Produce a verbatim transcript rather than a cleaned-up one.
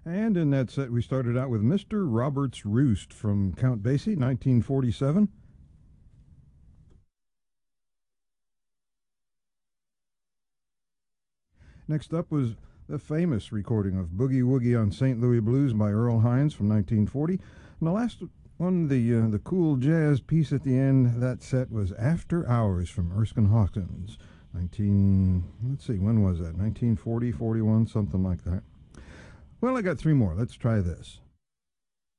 And in that set, we started out with Mister Robert's Roost from Count Basie, nineteen forty-seven. Next up was the famous recording of Boogie Woogie on Saint Louis Blues by Earl Hines from nineteen forty. And the last one, the uh, the cool jazz piece at the end, that set was After Hours from Erskine Hawkins. nineteen, let's see, when was that? nineteen forty, forty-one, something like that. Well, I got three more. Let's try this.